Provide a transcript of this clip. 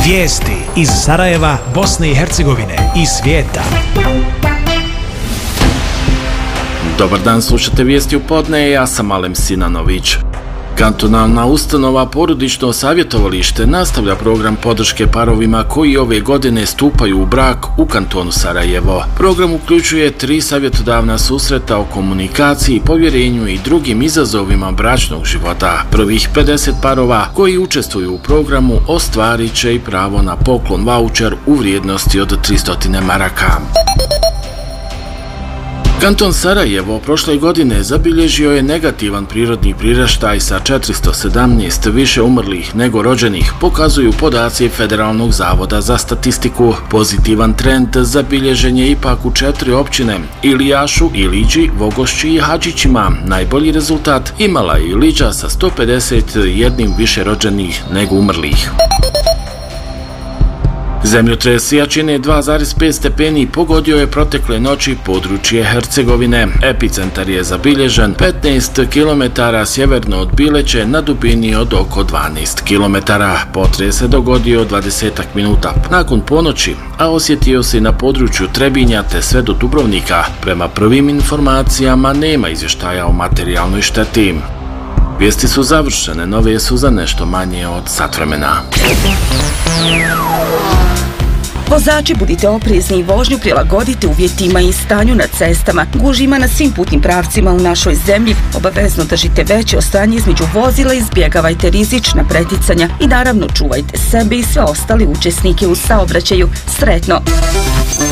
Vijesti iz Sarajeva, Bosne i Hercegovine i svijeta. Dobar dan, slušate vijesti u podne, ja sam Alem Sinanović. Kantonalna ustanova Porodično savjetovalište nastavlja program podrške parovima koji ove godine stupaju u brak u kantonu Sarajevo. Program uključuje 3 savjetodavna susreta o komunikaciji, povjerenju i drugim izazovima bračnog života. Prvih 50 parova koji učestvuju u programu ostvarit će i pravo na poklon vaučer u vrijednosti od 300 maraka. Kanton Sarajevo prošle godine zabilježio je negativan prirodni priraštaj sa 417 više umrlih nego rođenih, pokazuju podaci Federalnog zavoda za statistiku. Pozitivan trend zabilježen je ipak u 4 općine: Ilijašu, Iliđi, Vogošći i Hadžićima. Najbolji rezultat imala je Iliđa sa 151 više rođenih nego umrlih. Zemljotres jačine 2,5 stepeni pogodio je protekle noći područje Hercegovine. Epicentar je zabilježen 15 km sjeverno od Bileće na dubini od oko 12 km. Potres se dogodio 20 minuta nakon ponoći, a osjetio se na području Trebinja te sve do Dubrovnika. Prema prvim informacijama nema izvještaja o materijalnoj šteti. Vijesti su završene, nove su za nešto manje od sat vremena. Vozači, budite oprezni i vožnju prilagodite uvjetima i stanju na cestama. Gužima na svim putnim pravcima u našoj zemlji. Obavezno držite veće ostojanje između vozila, izbjegavajte rizična preticanja i naravno čuvajte sebe i sve ostale učesnike u saobraćaju. Sretno!